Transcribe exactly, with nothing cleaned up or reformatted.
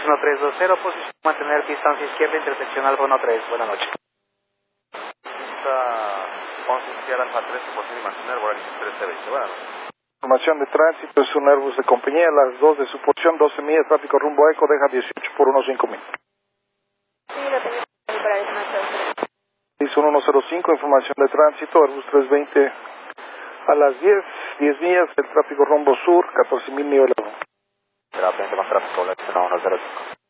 seis uno tres dos cero, posición mantener distancia izquierda, intersección Alfa uno tres. Buenas noches. once Sierra Alfa tres, posible mantener horario trece veinte. Buenas noches. Información de tránsito, es un Airbus de compañía, a las dos de su posición, doce millas, tráfico rumbo a Eco, deja dieciocho por uno cinco mil. Sí, lo tengo para esa noche. seis uno cero cinco, información de tránsito, Airbus trescientos veinte a las diez, diez millas, el tráfico rumbo sur, catorce mil nivel uno. Será frente más tráfico, la uno cero cinco.